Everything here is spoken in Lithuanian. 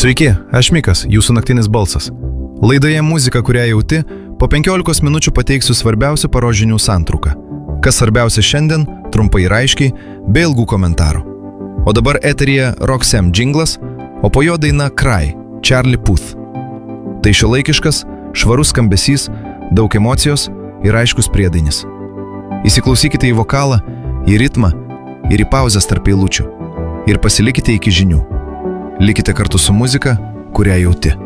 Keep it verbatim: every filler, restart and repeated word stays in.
Sveiki, aš Mikas, jūsų naktinis balsas. Laidoje Muzika, kurią jauti, po penkiolikos minučių pateiksiu svarbiausių paros žinių santrauką. Kas svarbiausia šiandien, trumpai ir aiškiai, be ilgų komentarų. O dabar eteryje Roxem džinglas, o po jo daina Cry, Charlie Puth. Tai šiuolaikiškas, švarus skambesys, daug emocijos ir aiškus priedainis. Įsiklausykite į vokalą, į ritmą ir į pauzes tarp eilučių. Ir pasilikite iki žinių. Likite kartu su muzika, kurią jauti.